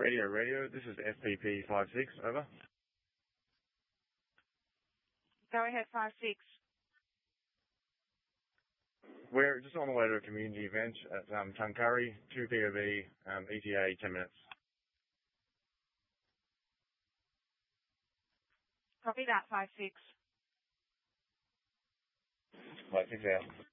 Radio, this is FPP56, over. Go ahead, 56. We're just on the way to a community event at Tuncurry, 2 POV, ETA 10 minutes. Copy that, 56. 56 out.